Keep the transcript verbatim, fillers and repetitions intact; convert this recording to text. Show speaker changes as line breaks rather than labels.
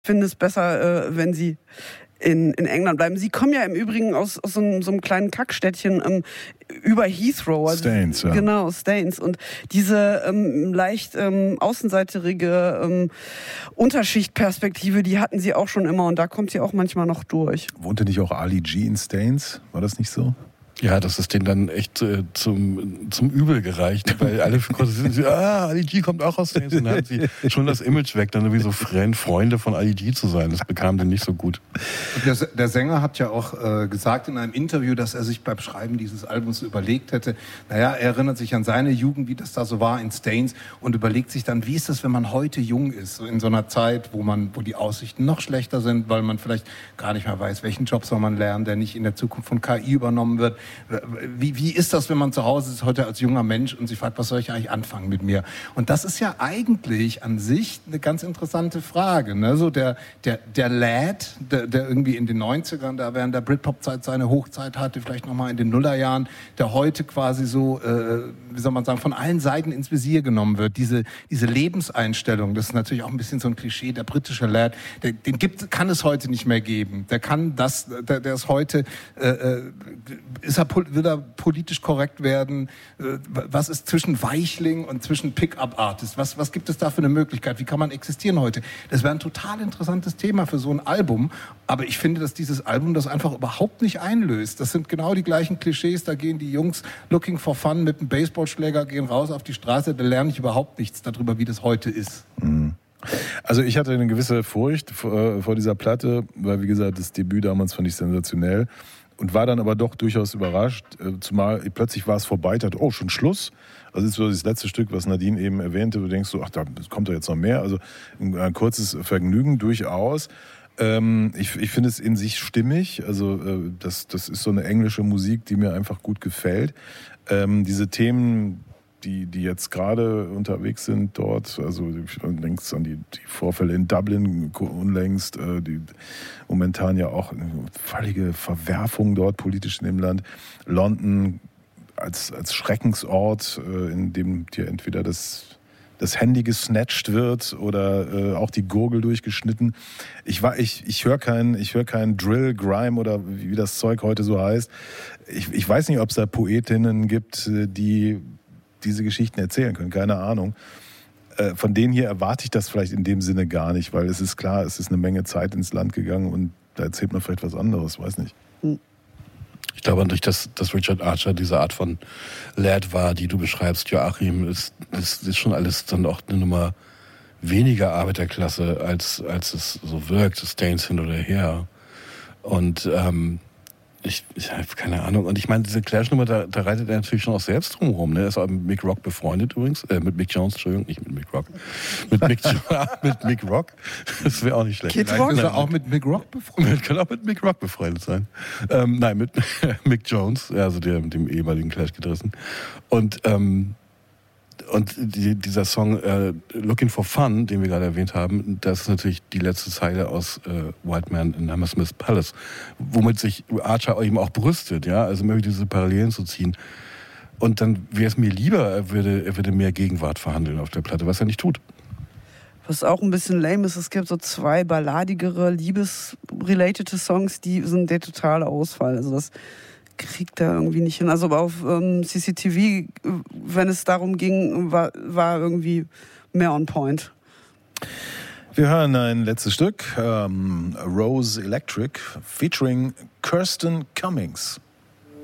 finde es besser, äh, wenn sie in, in England bleiben. Sie kommen ja im Übrigen aus, aus so, einem, so einem kleinen Kackstädtchen ähm, über Heathrow. Also,
Staines, ja.
Genau, Staines. Und diese ähm, leicht ähm, außenseiterige ähm, Unterschichtperspektive, die hatten sie auch schon immer und da kommt sie auch manchmal noch durch.
Wohnte nicht auch Ali G in Staines? War das nicht so?
Ja, das ist denen dann echt äh, zum, zum Übel gereicht, weil alle sind so, ah, Ali G kommt auch aus Staines. Und dann haben sie schon das Image weg, dann irgendwie so Freunde von Ali G zu sein. Das bekam denen nicht so gut.
Der, der Sänger hat ja auch äh, gesagt in einem Interview, dass er sich beim Schreiben dieses Albums überlegt hätte, naja, er erinnert sich an seine Jugend, wie das da so war in Staines und überlegt sich dann, wie ist das, wenn man heute jung ist, so in so einer Zeit, wo man, wo die Aussichten noch schlechter sind, weil man vielleicht gar nicht mehr weiß, welchen Job soll man lernen, der nicht in der Zukunft von K I übernommen wird. Wie, wie ist das, wenn man zu Hause ist heute als junger Mensch und sich fragt, was soll ich eigentlich anfangen mit mir? Und das ist ja eigentlich an sich eine ganz interessante Frage. Ne? So der, der, der Lad, der, der irgendwie in den neunzigern, da während der Britpop-Zeit seine Hochzeit hatte, vielleicht nochmal in den Nullerjahren, der heute quasi so, äh, wie soll man sagen, von allen Seiten ins Visier genommen wird. Diese, diese Lebenseinstellung, das ist natürlich auch ein bisschen so ein Klischee, der britische Lad, der, den gibt, kann es heute nicht mehr geben. Der kann das, der, der ist heute, äh, ist er will er politisch korrekt werden? Was ist zwischen Weichling und zwischen Pick-up-Artist? Was, was gibt es da für eine Möglichkeit? Wie kann man existieren heute? Das wäre ein total interessantes Thema für so ein Album. Aber ich finde, dass dieses Album das einfach überhaupt nicht einlöst. Das sind genau die gleichen Klischees. Da gehen die Jungs looking for fun mit einem Baseballschläger, gehen raus auf die Straße. Da lerne ich überhaupt nichts darüber, wie das heute ist.
Mhm. Also ich hatte eine gewisse Furcht vor, vor dieser Platte, weil, wie gesagt, das Debüt damals fand ich sensationell. Und war dann aber doch durchaus überrascht, zumal plötzlich war es vorbei, dachte, oh, schon Schluss. Also das ist so das letzte Stück, was Nadine eben erwähnte, du denkst so, ach, da kommt doch jetzt noch mehr. Also ein, ein kurzes Vergnügen durchaus. Ähm, ich ich finde es in sich stimmig, also äh, das, das ist so eine englische Musik, die mir einfach gut gefällt. Ähm, diese Themen, die, die jetzt gerade unterwegs sind dort, also du denkst an die, die Vorfälle in Dublin unlängst, äh, die momentan ja auch eine völlige Verwerfung dort politisch in dem Land. London als, als Schreckensort, äh, in dem dir entweder das, das Handy gesnatcht wird oder äh, auch die Gurgel durchgeschnitten. Ich, war, ich, ich höre keinen ich hör kein Drill, Grime oder wie, wie das Zeug heute so heißt. Ich, ich weiß nicht, ob es da Poetinnen gibt, die diese Geschichten erzählen können, keine Ahnung. Äh, von denen hier erwarte ich das vielleicht in dem Sinne gar nicht, weil es ist klar, es ist eine Menge Zeit ins Land gegangen und da erzählt man vielleicht was anderes, weiß nicht.
Ich glaube nicht, dass, dass Richard Archer diese Art von Lad war, die du beschreibst, Joachim, ist, ist, ist schon alles dann auch eine Nummer weniger Arbeiterklasse, als, als es so wirkt, Staines hin oder her. Und ähm, Ich, ich habe keine Ahnung. Und ich meine, diese Clash-Nummer, da, da reitet er natürlich schon auch selbst drumherum. Ne? Er ist auch mit Mick Rock befreundet übrigens. Äh, mit Mick Jones, Entschuldigung, nicht mit Mick Rock. Mit Mick, mit Mick Rock. Das wäre auch nicht schlecht.
Kid Rock? Ist er auch mit Mick Rock befreundet?
Kann auch mit Mick Rock befreundet sein. Ähm, nein, mit Mick Jones, also dem, dem ehemaligen Clash-Gitarristen. Und ähm, Und die, dieser Song äh, Looking for Fun, den wir gerade erwähnt haben, das ist natürlich die letzte Zeile aus äh, White Man in Hammersmith Palace, womit sich Archer eben auch brüstet, ja, also möchte diese Parallelen zu ziehen. Und dann wäre es mir lieber, er würde, er würde mehr Gegenwart verhandeln auf der Platte, was er nicht tut.
Was auch ein bisschen lame ist, es gibt so zwei balladigere, liebesrelatete Songs, die sind der totale Ausfall. Also das kriegt er irgendwie nicht hin. Also auf ähm, C C T V, wenn es darum ging, war, war irgendwie mehr on point.
Wir hören ein letztes Stück, ähm, Rose Electric, featuring Kirsten Cummings.